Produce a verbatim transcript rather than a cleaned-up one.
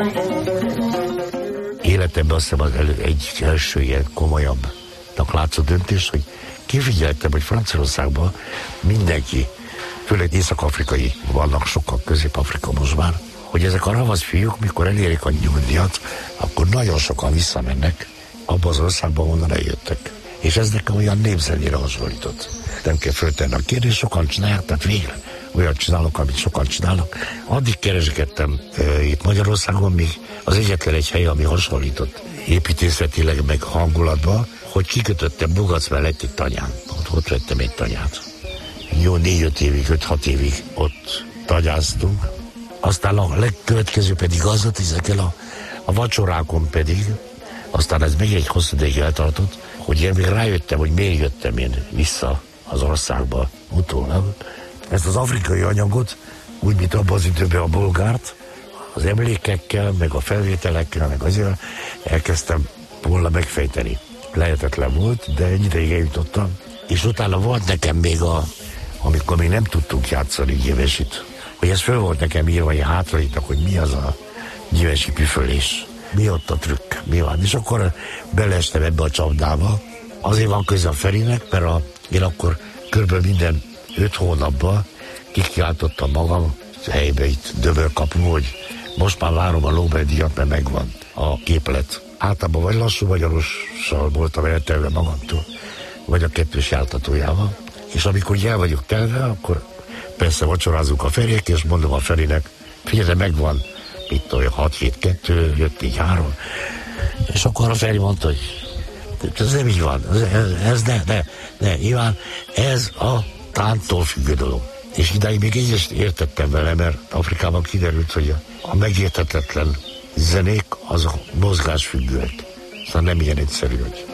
Életemben azt hiszem az elő, egy első ilyen komolyabbnak látszó döntés, hogy kifigyeltem, hogy Franciaországban mindenki, főleg észak-afrikai, vannak sokkal, Közép-Afrika most már, hogy ezek a ravasz fiúk, mikor elérik a nyugdíjat, akkor nagyon sokan visszamennek abba az országban, onnan eljöttek. És ez nekem olyan népzenére hasonlított. Nem kell föltenni a kérdést, sokan csinálják, tehát végre olyat csinálok, amit sokan csinálnak. Addig keresgettem e, itt Magyarországon, még az egyetlen egy hely, ami hasonlított építészetileg meg hangulatban, hogy kikötöttem Bogac mellett egy tanyán. Ott, ott vettem egy tanyát. Jó négy-öt évig, öt-hat évig ott tanyáztunk. Aztán a legkövetkező pedig az volt, ezekkel a, a vacsorákon pedig, aztán ez még egy hosszú ideig eltartott, hogy én még rájöttem, hogy miért jöttem én vissza az országba utólag. Ezt az afrikai anyagot, úgy, mint abban az időben a bolgárt, az emlékekkel, meg a felvételekkel, meg azért elkezdtem volna megfejteni. Lehetetlen volt, de egy ideig eljutottam. És utána volt nekem még a, amikor még nem tudtunk játszani gyívesit, hogy ez föl volt nekem írva, hogy hátraírtak, hogy mi az a gyívesi püfölés. Mi ott a trükk, mi van. És akkor beleestem ebbe a csapdába. Azért van köze a Ferinek, mert a, én akkor körülbelül minden öt hónapban kikiáltottam magam helybe itt Döbölkapu, hogy most már várom a Nobel-díjat, mert megvan a képlet. Általában vagy lassú magyarossal voltam eltelve magamtól, vagy a kettős jártatójával. És amikor el vagyok telve, akkor persze vacsorázunk a Feriek, és mondom a Ferinek, figyelj, megvan, itt olyan hat hét kettő, jött így három. És akkor a Feri mondta, hogy ez nem így van, ez, ez ne, ne, ne, Iván, ez a tánctól függő dolog. És idáig még így is értettem vele, mert Afrikában kiderült, hogy a, a megérthetetlen zenék, azok mozgásfüggőek. Szóval nem ilyen egyszerű, hogy